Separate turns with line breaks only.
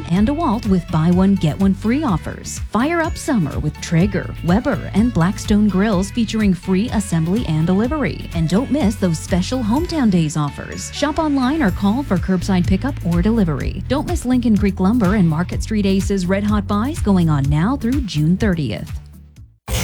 and DeWalt with buy one, get one free offers. Fire up summer with Traeger, Weber, and Blackstone grills featuring free assembly and delivery. And don't miss those special Hometown Days offers. Shop online or call for curbside pickup or delivery. Don't miss Lincoln Creek Lumber and Market Street Aces Red Hot Buys going on now through June 30th.